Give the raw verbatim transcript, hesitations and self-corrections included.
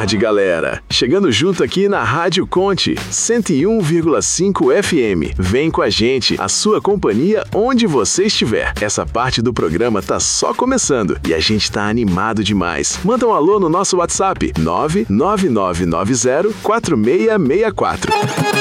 tarde, galera! Chegando junto aqui na Rádio Conte, cento e um vírgula cinco F M. Vem com a gente, a sua companhia onde você estiver. Essa parte do programa tá só começando e a gente tá animado demais. Manda um alô no nosso WhatsApp nove nove nove nove zero quatro seis seis quatro.